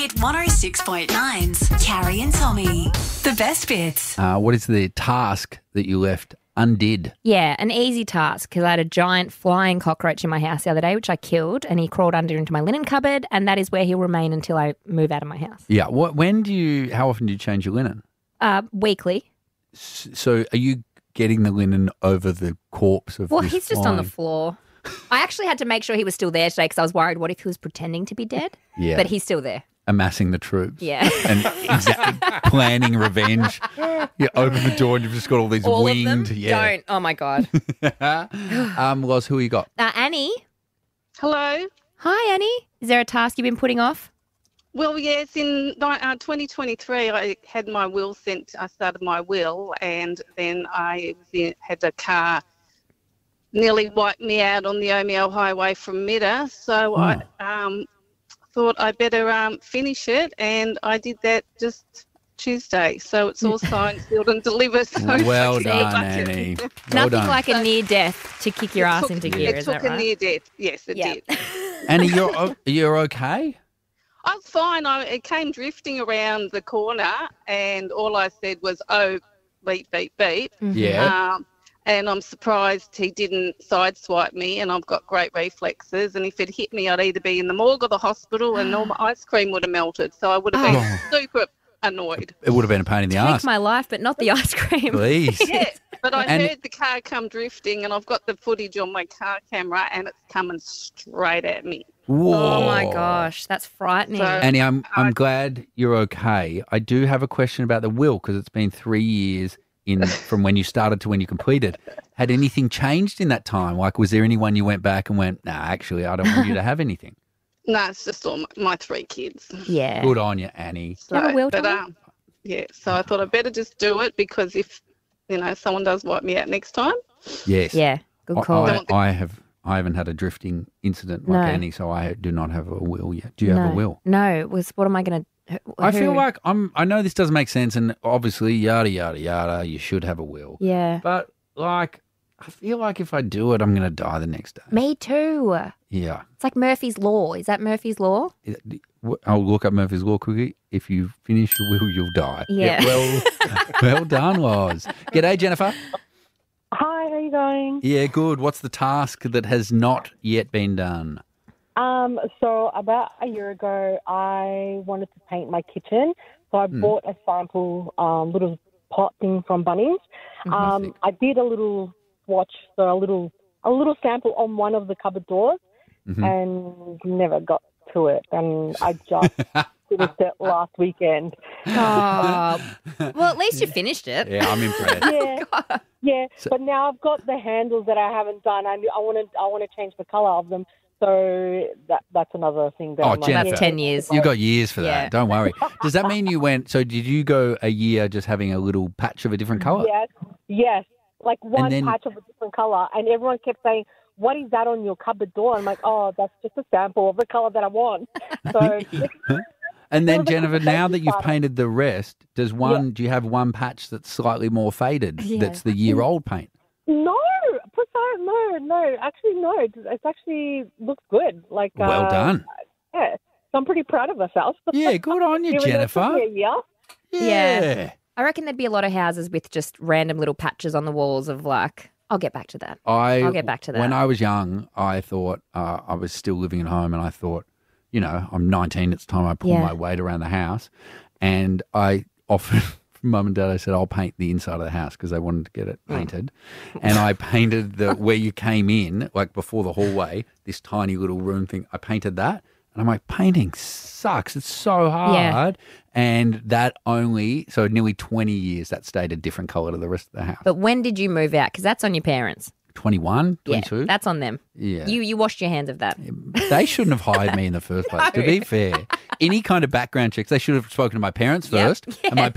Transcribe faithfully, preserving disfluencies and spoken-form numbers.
Hit one oh six point nine's Carrie and Tommy. The best bits. Uh, what is the task that you left undid? Yeah, an easy task because I had a giant flying cockroach in my house the other day, which I killed, and he crawled under into my linen cupboard, and that is where he'll remain until I move out of my house. Yeah. What? When do you? How often do you change your linen? Uh, weekly. S- So, are you getting the linen over the corpse of? Well, this he's just on the flying- floor. I actually had to make sure he was still there today because I was worried what if he was pretending to be dead? Yeah. But he's still there. Amassing the troops. Yeah. And exactly planning revenge. You open the door and you've just got all these All winged. of them? Yeah. Don't. Oh, my God. um, Loz, who you got? Uh, Annie. Hello. Hi, Annie. Is there a task you've been putting off? Well, yes, in uh, twenty twenty-three, I had my will sent. I started my will, and then I was in, had a car nearly wiped me out on the Omeo Highway from Midda. So I um, thought I better um, finish it, and I did that just Tuesday. So it's all signed, sealed, and delivered. So Well I can done, go back and- Annie. Well Nothing done. like a near death to kick your It ass took- into It gear, is took that a right? near death. Yes, it Yeah. did. Annie, you're o- you're okay? I was fine. I, it came drifting around the corner, and all I said was, "Oh, beep, beep, beep." Yeah. Um, and I'm surprised he didn't sideswipe me, and I've got great reflexes. And if it hit me, I'd either be in the morgue or the hospital, and all my ice cream would have melted. So I would have been super annoyed. It would have been a pain in the Take ass. my life, but not the ice cream. Please. Yeah, but I And- heard the car come drifting, and I've got the footage on my car camera, and it's coming straight at me. Whoa. Oh, my gosh. That's frightening. So- Annie, I'm I'm I- glad you're okay. I do have a question about the will because it's been three years in from when you started to when you completed. Had anything changed in that time? Like, was there anyone you went back and went, nah, actually, I don't want you to have anything? No, it's just all my, my three kids. yeah. Good on you, Annie. So, have a will, but, Tommy? um, yeah, so I thought I'd better just do it because if, you know, someone does wipe me out next time. Yes. Yeah. Good I, call. I, I have. I haven't had a drifting incident like No. Annie, so I do not have a will yet. Do you have no. a will? No. It was, what am I going to... I feel like I'm. I know this doesn't make sense, and obviously, yada yada yada. You should have a will, Yeah. but like, I feel like if I do it, I'm going to die the next day. Me too. Yeah. It's like Murphy's Law. Is that Murphy's Law? I'll look up Murphy's Law quickly. If you finish your will, you'll die. Yeah. well, well done, Loz. G'day, Jennifer. Hi, how you going? Yeah, good. What's the task that has not yet been done? Um, so about a year ago, I wanted to paint my kitchen, so I bought a sample um, little pot thing from Bunnings. Um, I did a little swatch, so a little a little sample on one of the cupboard doors, and never got to it, and I just finished it last weekend. Oh. Well, at least you finished it. Yeah, I'm impressed. Yeah, yeah. But now I've got the handles that I haven't done. I I want to I want to change the color of them. So that that's another thing. That Oh, I'm like, Jennifer. That's ten years. You've got years for Yeah. that. Don't worry. Does that mean you went? So did you go a year just having a little patch of a different colour? Yes, yes. Like one then- patch of a different color, and everyone kept saying, "What is that on your cupboard door?" I'm like, "Oh, that's just a sample of the color that I want." So And then Well, the Jennifer, now that you've part- painted the rest, does one? Do you have one patch that's slightly more faded? Yeah. That's the year-old paint. no, precise, no, no. Actually, no. It's, it's actually looks good. Like Well uh, done. Yeah, so I'm pretty proud of myself. Yeah, good on you, Even though it took Jennifer. me a year. Yeah. Yeah. I reckon there'd be a lot of houses with just random little patches on the walls of like, I'll get back to that. I, I'll get back to that. When I was young, I thought uh, I was still living at home, and I thought, you know, I'm nineteen. It's time I pull Yeah. my weight around the house, and I offered mum and dad. I said I'll paint the inside of the house because they wanted to get it painted, and I painted the where you came in, like before the hallway, this tiny little room thing. I painted that, and I'm like, painting sucks. It's so Yeah. hard, and that only so nearly twenty years that stayed a different color to the rest of the house. But when did you move out? Because that's on your parents. twenty-one, Yeah, twenty-two. that's on them. Yeah. You you washed your hands of that. They shouldn't have hired me in the first place. To be fair, any kind of background checks, they should have spoken to my parents Yep. first, and my